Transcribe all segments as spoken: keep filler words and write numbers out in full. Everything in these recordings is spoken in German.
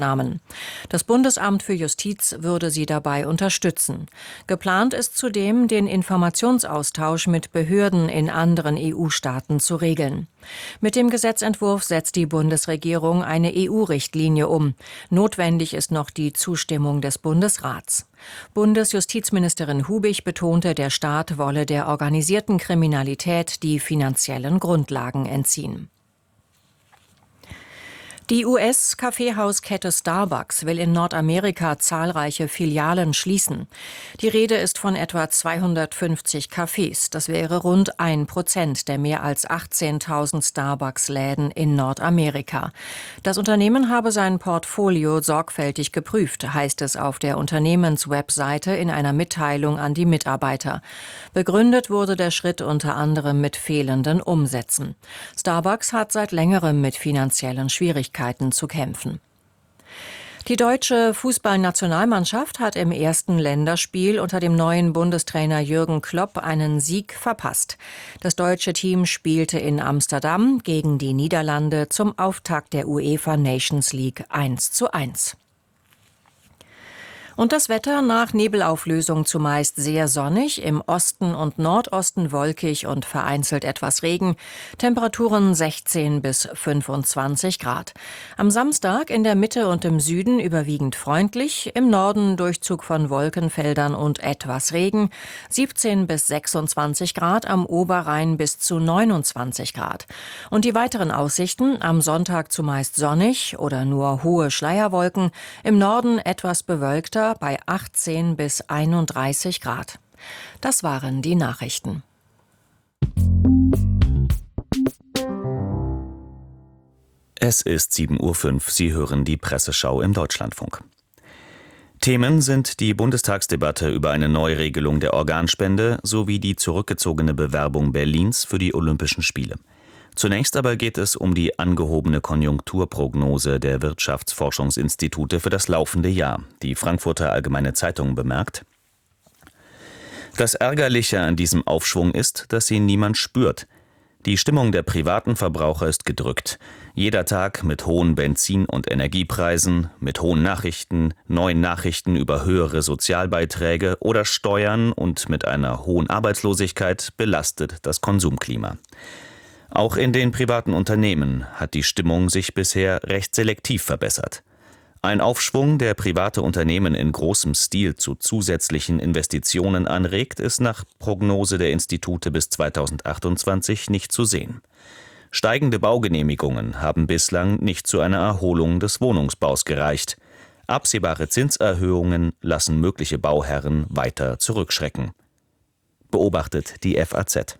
Namen. Das Bundesamt für Justiz würde sie dabei unterstützen. Geplant ist zudem, den Informationsaustausch mit Behörden in anderen E U-Staaten zu regeln. Mit dem Gesetzentwurf setzt die Bundesregierung eine E U-Richtlinie um. Notwendig ist noch die Zustimmung des Bundesrats. Bundesjustizministerin Hubig betonte, der Staat wolle der organisierten Kriminalität die finanziellen Grundlagen entziehen. Die U S-Kaffeehauskette Starbucks will in Nordamerika zahlreiche Filialen schließen. Die Rede ist von etwa zweihundertfünfzig Cafés. Das wäre rund ein Prozent der mehr als achtzehntausend Starbucks-Läden in Nordamerika. Das Unternehmen habe sein Portfolio sorgfältig geprüft, heißt es auf der Unternehmenswebseite in einer Mitteilung an die Mitarbeiter. Begründet wurde der Schritt unter anderem mit fehlenden Umsätzen. Starbucks hat seit längerem mit finanziellen Schwierigkeiten zu kämpfen. Die deutsche Fußballnationalmannschaft hat im ersten Länderspiel unter dem neuen Bundestrainer Jürgen Klopp einen Sieg verpasst. Das deutsche Team spielte in Amsterdam gegen die Niederlande zum Auftakt der UEFA Nations League eins zu eins. Und das Wetter: nach Nebelauflösung zumeist sehr sonnig, im Osten und Nordosten wolkig und vereinzelt etwas Regen, Temperaturen sechzehn bis fünfundzwanzig Grad. Am Samstag in der Mitte und im Süden überwiegend freundlich, im Norden Durchzug von Wolkenfeldern und etwas Regen, siebzehn bis sechsundzwanzig Grad, am Oberrhein bis zu neunundzwanzig Grad. Und die weiteren Aussichten: am Sonntag zumeist sonnig oder nur hohe Schleierwolken, im Norden etwas bewölkter bei achtzehn bis einunddreißig Grad. Das waren die Nachrichten. Es ist sieben Uhr fünf. Sie hören die Presseschau im Deutschlandfunk. Themen sind die Bundestagsdebatte über eine Neuregelung der Organspende sowie die zurückgezogene Bewerbung Berlins für die Olympischen Spiele. Zunächst aber geht es um die angehobene Konjunkturprognose der Wirtschaftsforschungsinstitute für das laufende Jahr. Die Frankfurter Allgemeine Zeitung bemerkt: Das Ärgerliche an diesem Aufschwung ist, dass ihn niemand spürt. Die Stimmung der privaten Verbraucher ist gedrückt. Jeder Tag mit hohen Benzin- und Energiepreisen, mit hohen Nachrichten, neuen Nachrichten über höhere Sozialbeiträge oder Steuern und mit einer hohen Arbeitslosigkeit belastet das Konsumklima. Auch in den privaten Unternehmen hat die Stimmung sich bisher recht selektiv verbessert. Ein Aufschwung, der private Unternehmen in großem Stil zu zusätzlichen Investitionen anregt, ist nach Prognose der Institute bis zweitausendachtundzwanzig nicht zu sehen. Steigende Baugenehmigungen haben bislang nicht zu einer Erholung des Wohnungsbaus gereicht. Absehbare Zinserhöhungen lassen mögliche Bauherren weiter zurückschrecken. Beobachtet die F A Z.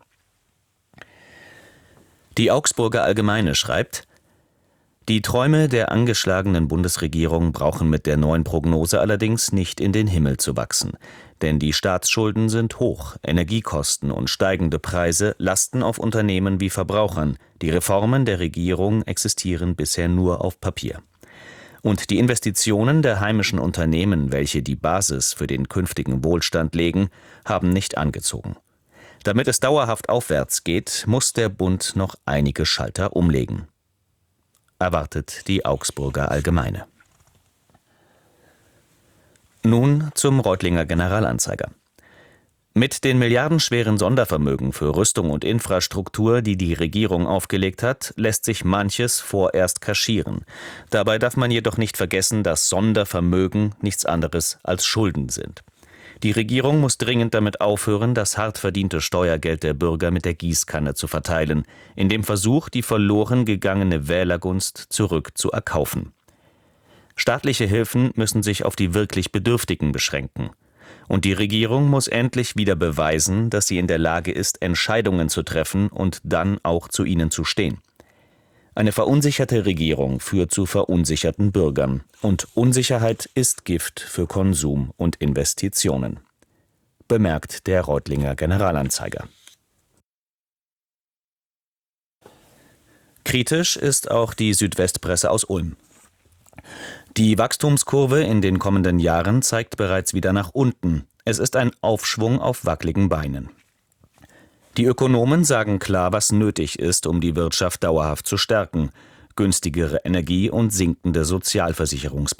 Die Augsburger Allgemeine schreibt: Die Träume der angeschlagenen Bundesregierung brauchen mit der neuen Prognose allerdings nicht in den Himmel zu wachsen. Denn die Staatsschulden sind hoch, Energiekosten und steigende Preise lasten auf Unternehmen wie Verbrauchern. Die Reformen der Regierung existieren bisher nur auf Papier. Und die Investitionen der heimischen Unternehmen, welche die Basis für den künftigen Wohlstand legen, haben nicht angezogen. Damit es dauerhaft aufwärts geht, muss der Bund noch einige Schalter umlegen. Erwartet die Augsburger Allgemeine. Nun zum Reutlinger Generalanzeiger. Mit den milliardenschweren Sondervermögen für Rüstung und Infrastruktur, die die Regierung aufgelegt hat, lässt sich manches vorerst kaschieren. Dabei darf man jedoch nicht vergessen, dass Sondervermögen nichts anderes als Schulden sind. Die Regierung muss dringend damit aufhören, das hart verdiente Steuergeld der Bürger mit der Gießkanne zu verteilen, in dem Versuch, die verloren gegangene Wählergunst zurückzuerkaufen. Staatliche Hilfen müssen sich auf die wirklich Bedürftigen beschränken. Und die Regierung muss endlich wieder beweisen, dass sie in der Lage ist, Entscheidungen zu treffen und dann auch zu ihnen zu stehen. Eine verunsicherte Regierung führt zu verunsicherten Bürgern. Und Unsicherheit ist Gift für Konsum und Investitionen. Bemerkt der Reutlinger Generalanzeiger. Kritisch ist auch die Südwestpresse aus Ulm. Die Wachstumskurve in den kommenden Jahren zeigt bereits wieder nach unten. Es ist ein Aufschwung auf wackeligen Beinen. Die Ökonomen sagen klar, was nötig ist, um die Wirtschaft dauerhaft zu stärken: günstigere Energie und sinkende Sozialversicherungsbeiträge.